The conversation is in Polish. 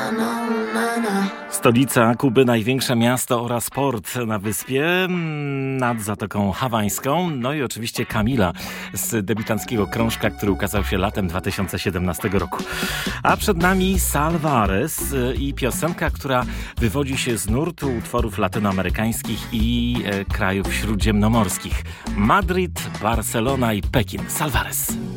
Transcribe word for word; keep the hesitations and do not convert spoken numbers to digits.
Stolica Kuby, największe miasto oraz port na wyspie nad Zatoką Hawańską. No i oczywiście Camila z debiutanckiego krążka, który ukazał się latem dwa tysiące siedemnastego roku. A przed nami Salvarez i piosenka, która wywodzi się z nurtu utworów latynoamerykańskich i e, krajów śródziemnomorskich. Madryt, Barcelona i Pekin. Salvarez.